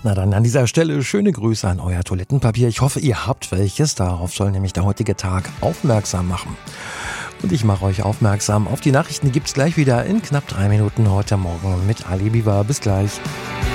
Na dann an dieser Stelle schöne Grüße an euer Toilettenpapier. Ich hoffe, ihr habt welches. Darauf soll nämlich der heutige Tag aufmerksam machen. Und ich mache euch aufmerksam auf die Nachrichten. Die gibt's gleich wieder in knapp 3 Minuten heute Morgen mit Ali Biwa. Bis gleich.